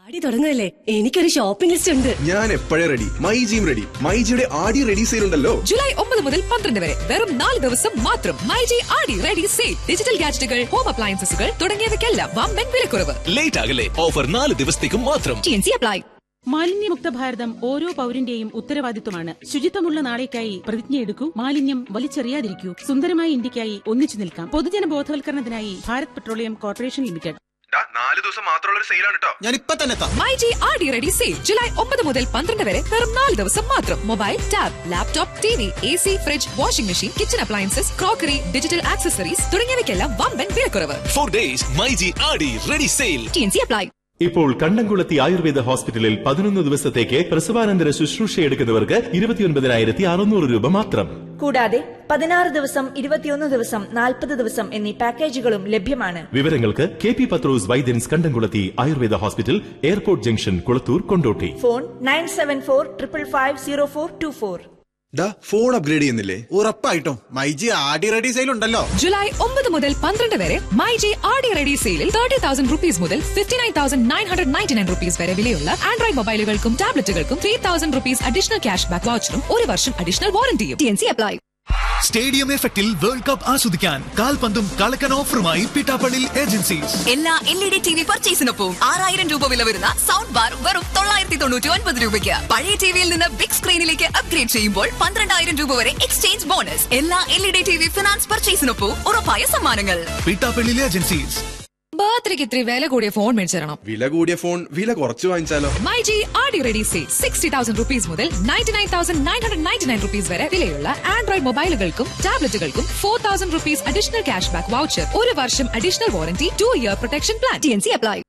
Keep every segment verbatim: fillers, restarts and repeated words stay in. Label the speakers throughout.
Speaker 1: ആടി തുടങ്ങുകയല്ലേ, എനിക്കൊരു shopping list ഉണ്ട്.
Speaker 2: ഞാൻ എപ്പോഴേ റെഡി. മൈജിയും റെഡി. മൈജിയുടെ ആടി റെഡി സെയിൽ ഉണ്ടല്ലോ.
Speaker 3: ജൂലൈ ഒമ്പത് മുതൽ പന്ത്രണ്ട് വരെ വെറും നാല് ദിവസം മാത്രം. മൈജി ആടി റെഡി സെയിൽ. ഡിജിറ്റൽ ഗാഡ്ജറ്റുകൾ, ഹോം അപ്ലയൻസസുകൾ തുടങ്ങിയവയ്ക്കെല്ലാം വമ്പൻ വിലക്കുറവ്.
Speaker 4: ലേറ്റ് ആകല്ലേ, ഓഫർ നാല് ദിവസത്തേക്കും മാത്രം.
Speaker 3: T N C apply.
Speaker 5: മാലിന്യമുക്ത ഭാരതം ഓരോ പൌരന്റെയും ഉത്തരവാദിത്വമാണ്. ശുചിത്വമുള്ള നാളേക്കായി പ്രതിജ്ഞയെടുക്കൂ. മാലിന്യം വലിച്ചെറിയാതിരിക്കൂ. സുന്ദരമായ ഇന്ത്യക്കായി ഒന്നിച്ചു നിൽക്കാം. പൊതുജന ബോധവൽക്കരണത്തിനായി ഭാരത് പെട്രോളിയം കോർപ്പറേഷൻ ലിമിറ്റഡ്.
Speaker 2: നാല് ദിവസം മാത്രമുള്ള ഒരു സെയിലാണ് കേട്ടോ.
Speaker 4: ഞാൻ ഇപ്പൊ തന്നെ
Speaker 3: മൈജി ആടി റെഡി സെയിൽ ജൂലൈ ഒമ്പത് മുതൽ പന്ത്രണ്ട് വരെ വെറും നാല് ദിവസം മാത്രം. Mobile, tab, laptop, T V, A C, fridge, washing machine, kitchen appliances, crockery, digital accessories തുടങ്ങിയവയ്ക്കെല്ലാം വമ്പൻ വിലക്കുറവ്.
Speaker 4: ഫോർ ഡേയ്സ് മൈജി ആടി ready sale.
Speaker 3: T N C apply.
Speaker 6: ഇപ്പോൾ കണ്ടംകുളത്തി ആയുർവേദ ഹോസ്പിറ്റലിൽ പതിനൊന്ന് ദിവസത്തേക്ക് പ്രസവാനന്തര ശുശ്രൂഷ എടുക്കുന്നവർക്ക് ഇരുപത്തിയൊൻപതിനായിരത്തി അറുന്നൂറ് രൂപ മാത്രം.
Speaker 7: കൂടാതെ പതിനാറ് ദിവസം, ഇരുപത്തിയൊന്ന് ദിവസം, നാൽപ്പത് ദിവസം എന്നീ പാക്കേജുകളും ലഭ്യമാണ്.
Speaker 6: വിവരങ്ങൾക്ക് കെ പി പത്രോസ് വൈദ്യൻസ് കണ്ടംകുളത്തി Ayurveda hospital, airport junction, Kulathur, Kondotty.
Speaker 7: Phone nine seven four triple five zero four to four.
Speaker 2: Phone upgrade ചെയ്യുന്നില്ലേ?
Speaker 8: ഉറപ്പായിട്ടും മൈജി ആടി റെഡി സെയിൽ ഉണ്ടല്ലോ.
Speaker 3: ജൂലൈ ഒമ്പത് മുതൽ പന്ത്രണ്ട് വരെ മൈജി ആടി റെഡി സെയിലിൽ തേർട്ടി തൗസൻഡ് റുപ്പീസ് മുതൽ fifty nine thousand nine hundred ninety nine rupees വരെ വിലയുള്ള Android മൊബൈലുകൾക്കും ടാബ്ലറ്റുകൾക്കും three thousand rupees additional cash back വൗച്ചറും ഒരു വർഷം additional വാറന്റിയും. T N C apply.
Speaker 4: Stadium എഫക്റ്റിൽ വേൾഡ് കപ്പ് ആസ്വദിക്കാൻ കാൽപന്തും കളക്കൻ ഓഫറുമായി പിട്ടാപ്പള്ളി ഏജൻസീസ്.
Speaker 3: എല്ലാ L E D T V പർച്ചേസിനൊപ്പം ആറായിരം രൂപ വില വരുന്ന സൗണ്ട് ബാർ വെറും തൊള്ളായിരത്തി തൊണ്ണൂറ്റി ഒൻപത് രൂപയ്ക്ക്. പഴയ ടിവിയിൽ നിന്ന് ബിഗ് സ്ക്രീനിലേക്ക് അപ്ഗ്രേഡ് ചെയ്യുമ്പോൾ പന്ത്രണ്ടായിരം രൂപ വരെ എക്സ്ചേഞ്ച് ബോണസ്. എല്ലാ L E D T V finance പർച്ചേസിനൊപ്പം ഉറപ്പായ സമ്മാനങ്ങൾ.
Speaker 4: പിട്ടാപ്പള്ളി ഏജൻസീസ്.
Speaker 3: ബർത്ത്ഡേക്ക് ഇത്തിരി വില കൂടിയ ഫോൺ മേടിച്ചിരണം.
Speaker 2: വില കൂടിയ ഫോൺ വില കുറച്ച് വാങ്ങിച്ചാലോ?
Speaker 3: മൈജി ആടി ready sale sixty thousand rupees മുതൽ ninety nine thousand nine hundred ninety nine rupees വരെ വിലയുള്ള Android മൊബൈലുകൾക്കും ടാബ്ലറ്റുകൾക്കും four thousand rupees additional cash back voucher, ഒരു വർഷം additional warranty, two year protection plan. T N C apply.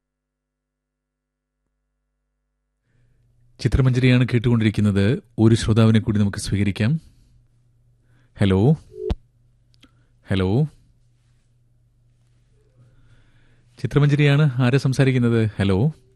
Speaker 9: ചിത്രമഞ്ജരിയാണ് കേട്ടുകൊണ്ടിരിക്കുന്നത്. ഒരു ശ്രോതാവിനെ കൂടി നമുക്ക് സ്വീകരിക്കാം. Hello hello ചിത്രമഞ്ജരിയാണ്. ആരാ സംസാരിക്കുന്നത്? ഹലോ.